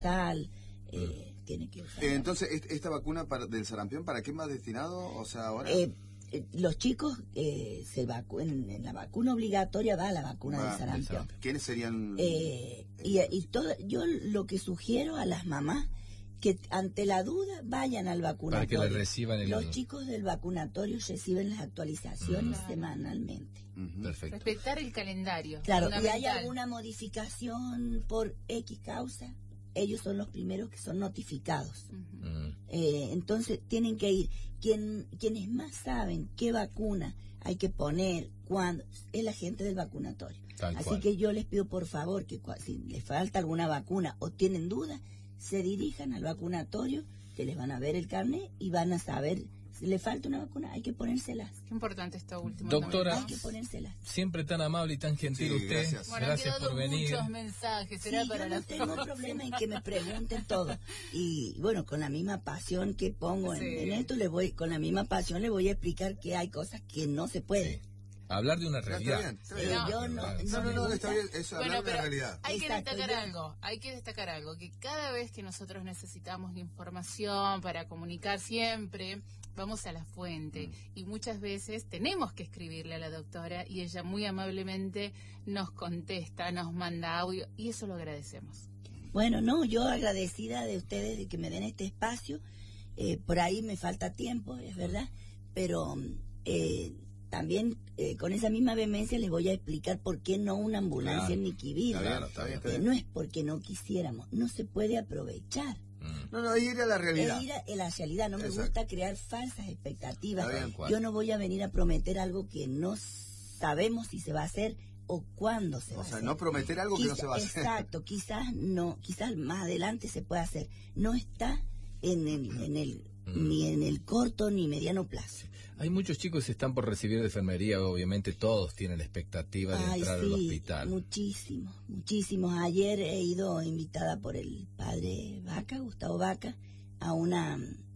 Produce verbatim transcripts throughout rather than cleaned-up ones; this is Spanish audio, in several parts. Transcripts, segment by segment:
tal, eh, mm. tiene que usar. Eh, entonces, ¿esta vacuna para, del sarampión, para qué más destinado? O sea, ahora... Eh, eh, los chicos eh, se vacunan, en la vacuna obligatoria va la vacuna ah, del sarampión. sarampión. ¿Quiénes serían? Eh, y, y todo, yo lo que sugiero a las mamás, que ante la duda vayan al vacunatorio. Para que le reciban el... Los chicos del vacunatorio reciben las actualizaciones uh-huh. semanalmente. Uh-huh. Perfecto. Respetar el calendario. Claro, y hay alguna modificación por X causa, ellos son los primeros que son notificados. Uh-huh. Uh-huh. Eh, entonces tienen que ir. Quien, quienes más saben qué vacuna hay que poner, cuándo, es la gente del vacunatorio. Tal Así cual. Que yo les pido por favor que si les falta alguna vacuna o tienen duda, se dirijan al vacunatorio, que les van a ver el carnet y van a saber si le falta una vacuna, hay que ponérselas. Qué importante esto último. Doctora, hay que ponérselas. Siempre tan amable y tan gentil sí, usted. Gracias, bueno, gracias por venir. Muchos mensajes, será sí, para yo la no tengo próxima. Problema en que me pregunten todo. Y bueno, con la misma pasión que pongo sí. en, en esto, le voy, con la misma pasión le voy a explicar que hay cosas que no se pueden. Sí. Hablar de una realidad. No, está bien, está bien. Eh, yo no, no, no, no, no, está bien, es bueno, hablar de una realidad. Hay que Exacto, destacar yo... algo, hay que destacar algo, que cada vez que nosotros necesitamos información para comunicar siempre, vamos a la fuente mm. y muchas veces tenemos que escribirle a la doctora y ella muy amablemente nos contesta, nos manda audio y eso lo agradecemos. Bueno, no, yo agradecida de ustedes de que me den este espacio, eh, por ahí me falta tiempo, es verdad, pero... Eh, También eh, con esa misma vehemencia les voy a explicar por qué no una ambulancia claro. en Niquibir. Claro, está bien, está bien. Eh, no es porque no quisiéramos, no se puede aprovechar. Mm. No, no, ir a la realidad. Es ir a, a la realidad, no Exacto. me gusta crear falsas expectativas. Bien, Yo no voy a venir a prometer algo que no sabemos si se va a hacer o cuándo se o va sea, a hacer. no prometer algo Quizá, que no se va a hacer. Exacto, quizás no, quizás más adelante se pueda hacer. No está en el, en el Mm. ni en el corto ni mediano plazo. Hay muchos chicos que están por recibir de enfermería, obviamente todos tienen la expectativa de Ay, entrar sí, al hospital. Muchísimos, muchísimos. Ayer he ido invitada por el padre Vaca, Gustavo Vaca, a una,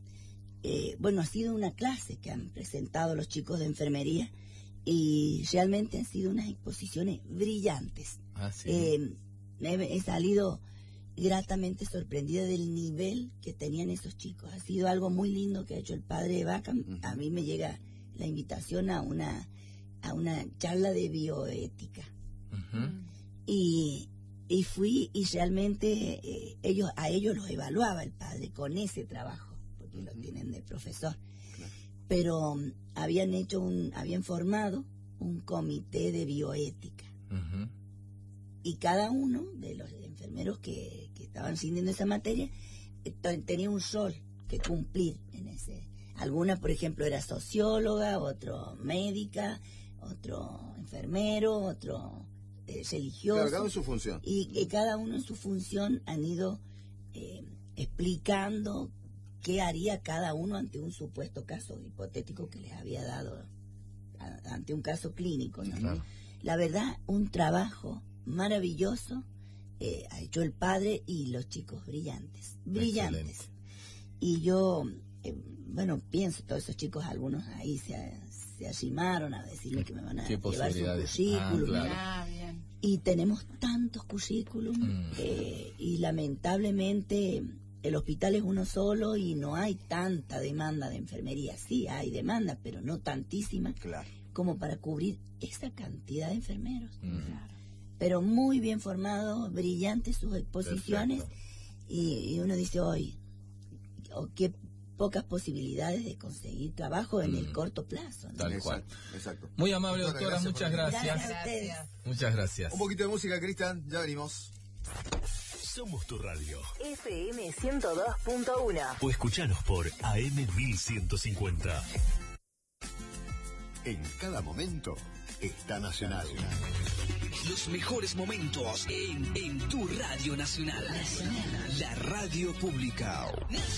eh, bueno, ha sido una clase que han presentado los chicos de enfermería y realmente han sido unas exposiciones brillantes. Ah, sí. Eh, he, he salido gratamente sorprendida del nivel que tenían esos chicos. Ha sido algo muy lindo que ha hecho el padre Vaca. Uh-huh. A mí me llega la invitación a una a una charla de bioética. Uh-huh. Y, y fui y realmente eh, ellos a ellos los evaluaba el padre con ese trabajo, porque uh-huh. lo tienen de profesor. Claro. Pero um, habían hecho un habían formado un comité de bioética. Uh-huh. Y cada uno de los enfermeros que, que estaban siguiendo esa materia eh, tenía un rol que cumplir en ese. Alguna, por ejemplo, era socióloga, otro médica, otro enfermero, otro eh, religioso. Claro, cada uno en su función. Y que cada uno en su función han ido eh, explicando qué haría cada uno ante un supuesto caso hipotético que les había dado, a, ante un caso clínico, ¿no? Claro. La verdad, un trabajo maravilloso eh, ha hecho el padre y los chicos brillantes, brillantes. Excelente. Y yo, eh, bueno, pienso, todos esos chicos, algunos ahí se, se arrimaron a decirme que me van a llevar su currículum. Ah, claro. Ah, bien. Y tenemos tantos currículum mm. eh, y lamentablemente el hospital es uno solo y no hay tanta demanda de enfermería. Sí hay demanda, pero no tantísima claro. como para cubrir esa cantidad de enfermeros. Mm. Claro. Pero muy bien formados, brillantes sus exposiciones y, y uno dice hoy, oh, qué pocas posibilidades de conseguir trabajo en mm. el corto plazo, ¿no? Tal cual. Exacto, exacto. Muy amable, doctora, gracias muchas gracias. Gracias a ustedes. Muchas gracias. Un poquito de música, Cristian, ya venimos. Somos tu radio. F M ciento dos punto uno. O escuchanos por A M mil ciento cincuenta. En cada momento está Nacional. Los mejores momentos en, en tu Radio Nacional. La radio pública.